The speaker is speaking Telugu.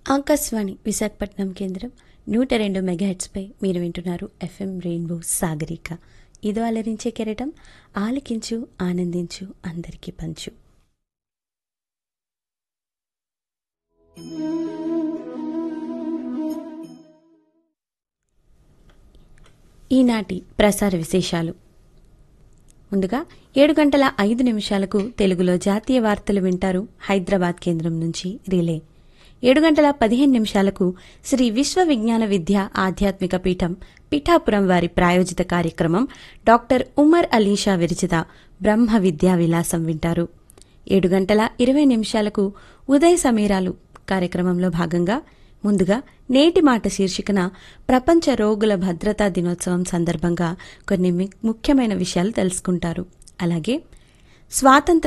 ఆకాశవాణి విశాఖపట్నం కేంద్రం 102 మెగాహెట్స్పై మీరు వింటున్నారు ఎఫ్ఎం రెయిన్బో సాగరిక. ఇదో అలరించే కెరటం, ఆలకించు ఆనందించు అందరికీ పంచు. ఈనాటి ప్రసార విశేషాలు. ముందుగా 7:05 తెలుగులో జాతీయ వార్తలు వింటారు హైదరాబాద్ కేంద్రం నుంచి రిలే. 7:15 శ్రీ విశ్వ విజ్ఞాన విద్య ఆధ్యాత్మిక పీఠం పిఠాపురం వారి ప్రాయోజిత కార్యక్రమం డాక్టర్ ఉమర్ అలీషా విరచిత బ్రహ్మ విద్యా విలాసం వింటారు. 7:20 ఉదయ సమీరాలు కార్యక్రమంలో భాగంగా ముందుగా నేటి మాట శీర్షికన ప్రపంచ రోగుల భద్రతా దినోత్సవం సందర్భంగా కొన్ని ముఖ్యమైన విషయాలు తెలుసుకుంటారు. అలాగే స్వాతంత్ర